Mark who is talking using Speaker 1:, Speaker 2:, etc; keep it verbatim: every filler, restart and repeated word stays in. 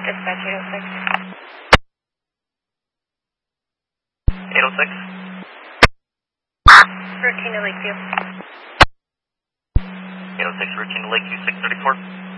Speaker 1: Dispatch eight oh six.
Speaker 2: eight oh six.
Speaker 1: Routine to Lakeview.
Speaker 2: eight oh six, routine to Lakeview, six thirty-four.